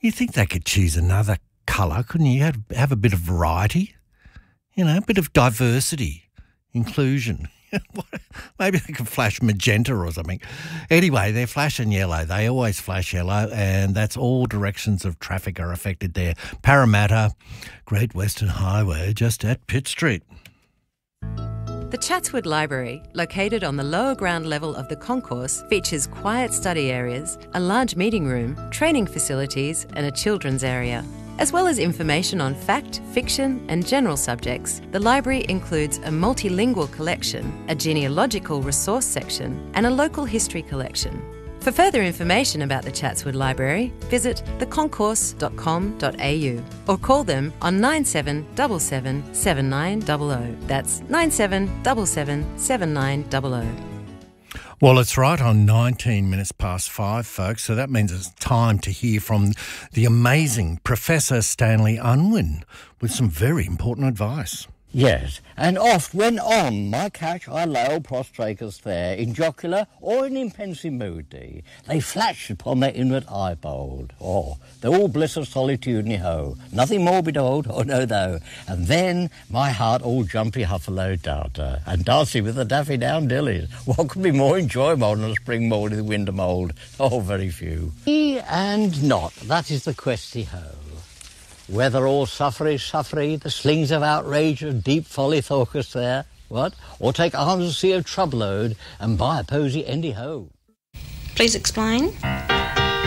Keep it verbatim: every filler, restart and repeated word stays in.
You think they could choose another colour, couldn't you? Have, have a bit of variety, you know, a bit of diversity, inclusion. Maybe they could flash magenta or something. Anyway, they're flashing yellow. They always flash yellow, and that's all directions of traffic are affected there. Parramatta, Great Western Highway, just at Pitt Street. The Chatswood Library, located on the lower ground level of the concourse, features quiet study areas, a large meeting room, training facilities and a children's area. As well as information on fact, fiction and general subjects, the library includes a multilingual collection, a genealogical resource section and a local history collection. For further information about the Chatswood Library, visit the concourse dot com dot a u or call them on nine seven seven seven, seven nine zero zero. That's nine seven seven seven, seven nine zero zero. Well, it's right on nineteen minutes past five, folks, so that means it's time to hear from the amazing Professor Stanley Unwin with some very important advice. Yes, and oft when on my couch I lay old prostratus there, in jocular or in pensive moody, they flash upon their inward eyeball. Oh, they're all bliss of solitude, ho, nothing more behold, oh no, though. And then my heart all jumpy huffalo dowder, and dancing with the daffy down dillies. What could be more enjoyable on a spring morning with wind and mould? Oh, very few. E and not, that is the questy ho. Whether all suffery, suffery, the slings of outrage of deep folly thorcus there, what? Or take arms and sea of trouble load and buy a posy endy ho. Please explain.